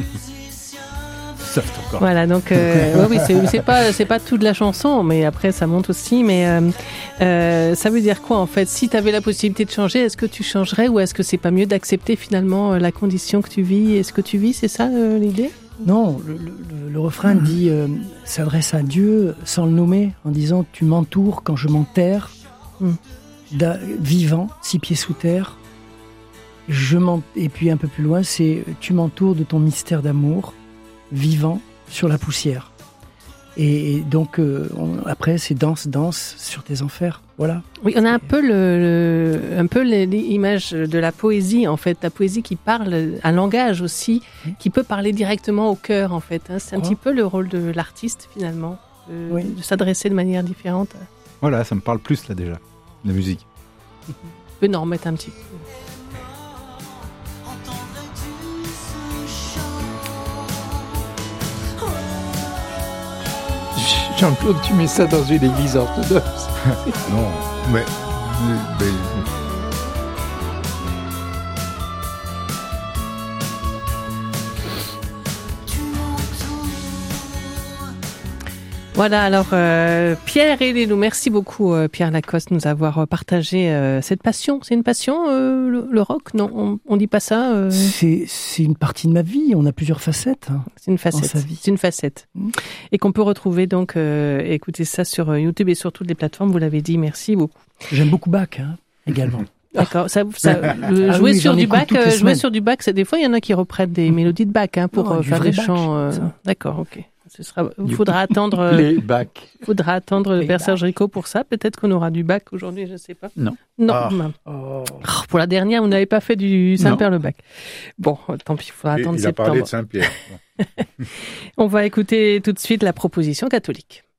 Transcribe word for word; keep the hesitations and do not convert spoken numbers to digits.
Soft encore. Voilà, donc euh, ouais, oui, c'est, c'est pas c'est pas toute la chanson, mais après ça monte aussi. Mais euh, euh, ça veut dire quoi en fait? Si tu avais la possibilité de changer, est-ce que tu changerais ou est-ce que c'est pas mieux d'accepter finalement la condition que tu vis et ce que tu vis? C'est ça euh, l'idée? Non, le, le, le refrain dit euh, s'adresse à Dieu sans le nommer, en disant tu m'entoures quand je m'enterre, mm. vivant, six pieds sous terre. Je m'en... Et puis un peu plus loin, c'est tu m'entoures de ton mystère d'amour, vivant sur la poussière. Et, et donc euh, on, après c'est danse, danse sur tes enfers. Voilà. Oui, on a un peu le, le un peu l'image de la poésie en fait, la poésie qui parle, un langage aussi oui. qui peut parler directement au cœur en fait. Hein. C'est un oh. petit peu le rôle de l'artiste finalement, de, oui. de s'adresser de manière différente. Voilà, ça me parle plus là déjà, la musique. Tu peux nous remettre un petit peu. Jean-Claude, tu mets ça dans une église orthodoxe. Non, mais... mais... Voilà, alors euh, Pierre et Lélou, merci beaucoup euh, Pierre Lacoste de nous avoir partagé euh, cette passion. C'est une passion euh, le, le rock? Non, on, on dit pas ça euh... c'est, c'est une partie de ma vie, on a plusieurs facettes. Hein, c'est une facette, dans sa vie. C'est une facette. Mmh. Et qu'on peut retrouver donc, euh, écouter ça sur YouTube et sur toutes les plateformes, vous l'avez dit, merci beaucoup. J'aime beaucoup Bach hein, également. D'accord, ça, ça, euh, ah jouer oui, sur du Bach, euh, jouer semaines. sur du Bach, c'est des fois il y en a qui reprennent des mmh. mélodies de Bach hein, pour non, euh, faire des Bach, chants. Euh... D'accord, ok. Ce sera, faudra attendre. Les bacs. Faudra attendre le père Serge Rico pour ça. Peut-être qu'on aura du bac aujourd'hui, je ne sais pas. Non. Non. Ah. Oh. Pour la dernière, vous n'avez pas fait du Saint-Père le bac. Bon, tant pis, il faudra attendre il septembre. Il a parlé de Saint-Pierre. On va écouter tout de suite la proposition catholique.